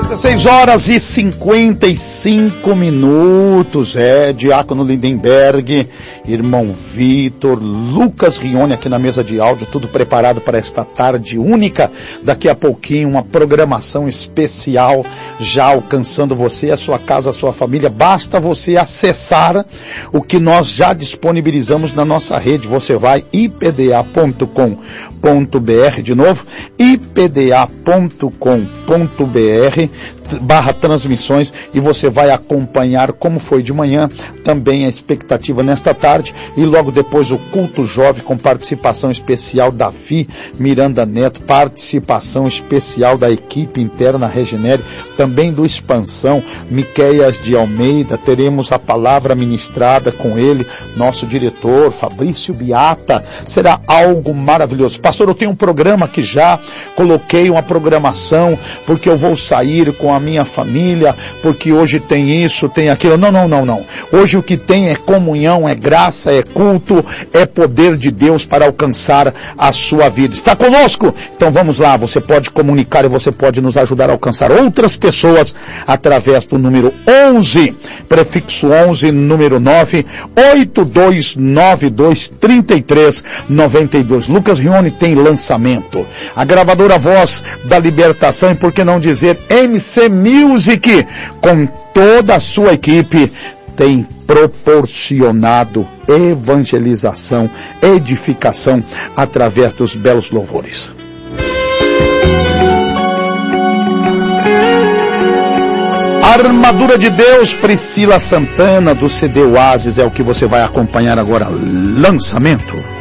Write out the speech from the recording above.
16 horas e 55 minutos, Diácono Lindenberg, irmão Vitor, Lucas Rione aqui na mesa de áudio, tudo preparado para esta tarde única. Daqui a pouquinho uma programação especial já alcançando você, a sua casa, a sua família. Basta você acessar o que nós já disponibilizamos na nossa rede. Você vai ipda.com.br, de novo, ipda.com.br/transmissões, e você vai acompanhar como foi de manhã, também a expectativa nesta tarde, e logo depois o culto jovem com participação especial Davi Miranda Neto, participação especial da equipe interna Regenere, também do Expansão, Miqueias de Almeida. Teremos a palavra ministrada com ele, nosso diretor Fabrício Biata. Será algo maravilhoso. Pastor, eu tenho um programa que já coloquei uma programação, porque eu vou sair com a minha família, porque hoje tem isso, tem aquilo. Não. Hoje o que tem é comunhão, é graça, é culto, é poder de Deus para alcançar a sua vida. Está conosco? Então vamos lá, você pode comunicar e você pode nos ajudar a alcançar outras pessoas através do número 11, prefixo 11, número 9, 8292-3392. Lucas Rione tem lançamento. A gravadora Voz da Libertação, e por que não dizer MC Music, com toda a sua equipe, tem proporcionado evangelização, edificação através dos belos louvores. Armadura de Deus, Priscila Santana, do CD Oasis, é o que você vai acompanhar agora. Lançamento.